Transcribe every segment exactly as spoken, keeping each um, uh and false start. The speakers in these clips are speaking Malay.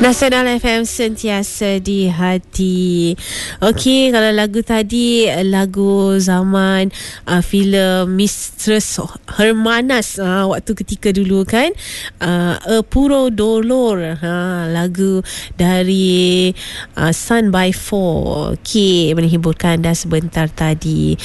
Nasional F M sentiasa di hati. Okey, kalau lagu tadi lagu zaman uh, filem Mistress Hermanas uh, waktu ketika dulu kan, uh, A Puro Dolor, ha, lagu dari uh, Sun by Four. Okey, menghiburkan anda sebentar tadi.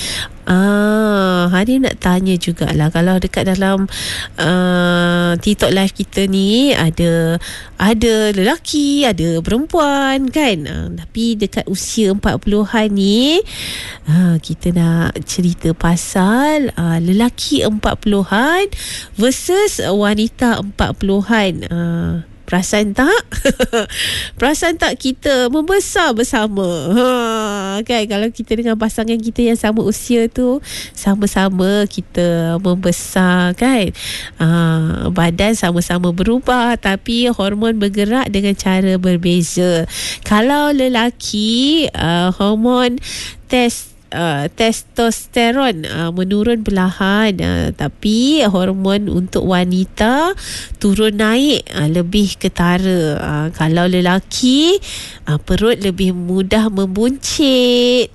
Ah, hari nak tanya jugalah, kalau dekat dalam uh, TikTok live kita ni ada ada lelaki, ada perempuan kan, uh, tapi dekat usia empat puluhan ni uh, kita nak cerita pasal uh, lelaki empat puluhan versus wanita empat puluhan. uh, Perasan tak? Perasan tak kita membesar bersama? Ha, kan, kalau kita dengan pasangan kita yang sama usia tu, sama-sama kita membesar kan. Ha, badan sama-sama berubah, tapi hormon bergerak dengan cara berbeza. Kalau lelaki, uh, hormon test Uh, testosteron uh, menurun perlahan, uh, tapi hormon untuk wanita turun naik, uh, lebih ketara. Uh, kalau lelaki, uh, perut lebih mudah membuncit.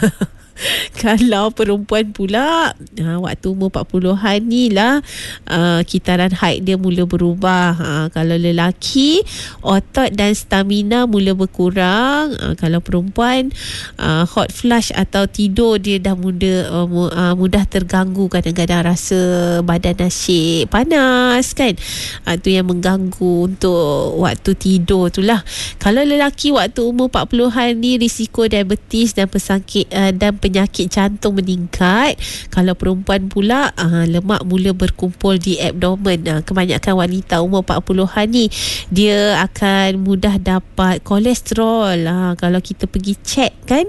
Kalau perempuan pula, ha, waktu umur empat puluhan ni lah, uh, kitaran haid dia mula berubah. Ha, kalau lelaki, otot dan stamina mula berkurang. Uh, kalau perempuan, uh, hot flush atau tidur dia dah muda, uh, uh, mudah terganggu. Kadang-kadang rasa badan asyik panas kan. Uh, tu yang mengganggu untuk waktu tidur tu lah. Kalau lelaki waktu umur empat puluhan ni, risiko diabetes dan pesakit uh, dan penyakit jantung meningkat. Kalau perempuan pula, uh, lemak mula berkumpul di abdomen. Uh, kebanyakan wanita umur empat puluhan ni, dia akan mudah dapat kolesterol. Uh, kalau kita pergi cek kan,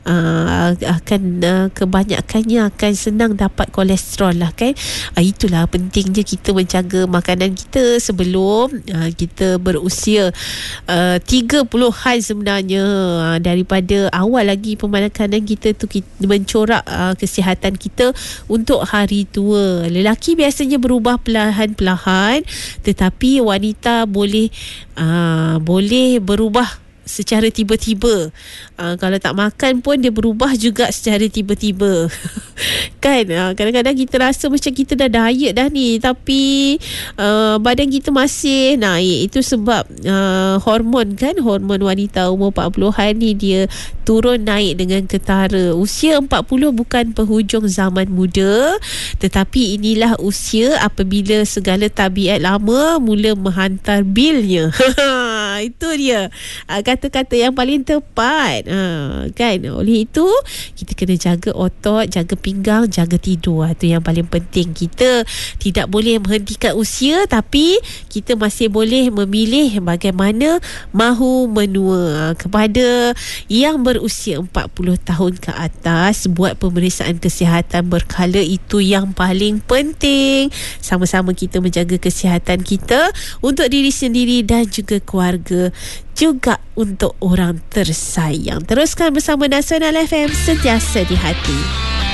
uh, akan uh, kebanyakannya akan senang dapat kolesterol lah kan. Uh, itulah pentingnya kita menjaga makanan kita sebelum uh, kita berusia uh, tiga puluhan sebenarnya. Uh, daripada awal lagi pemakanan kita tu, kita mencorak uh, kesihatan kita untuk hari tua. Lelaki biasanya berubah perlahan-perlahan, tetapi wanita boleh uh, boleh berubah secara tiba-tiba. Uh, kalau tak makan pun dia berubah juga secara tiba-tiba. Kan, uh, kadang-kadang kita rasa macam kita dah diet dah ni, tapi uh, badan kita masih naik. Itu sebab uh, hormon kan, hormon wanita umur empat puluhan ni dia turun naik dengan ketara. Usia empat puluh bukan penghujung zaman muda, tetapi inilah usia apabila segala tabiat lama mula menghantar bilnya. Itu dia uh, kata-kata yang paling tepat, ha, kan. Oleh itu kita kena jaga otot, jaga pinggang, jaga tidur. Itu yang paling penting. Kita tidak boleh menghentikan usia, tapi kita masih boleh memilih bagaimana mahu menua. Kepada yang berusia empat puluh tahun ke atas, buat pemeriksaan kesihatan berkala. Itu yang paling penting. Sama-sama kita menjaga kesihatan kita untuk diri sendiri dan juga keluarga, juga untuk orang tersayang. Teruskan bersama Nasional F M, sentiasa di hati.